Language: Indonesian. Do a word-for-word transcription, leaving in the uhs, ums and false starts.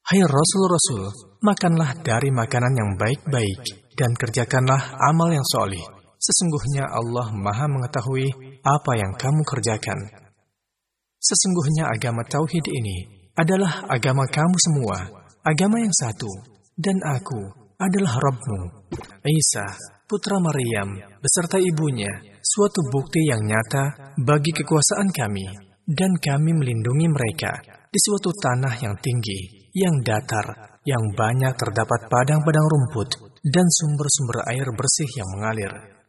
Hai Rasul-Rasul, makanlah dari makanan yang baik-baik dan kerjakanlah amal yang solih. Sesungguhnya Allah Maha mengetahui apa yang kamu kerjakan. Sesungguhnya agama Tauhid ini adalah agama kamu semua, agama yang satu, dan aku adalah Rabbmu. Isa, putra Maryam, beserta ibunya, suatu bukti yang nyata bagi kekuasaan kami, dan kami melindungi mereka di suatu tanah yang tinggi, yang datar, yang banyak terdapat padang-padang rumput, dan sumber-sumber air bersih yang mengalir.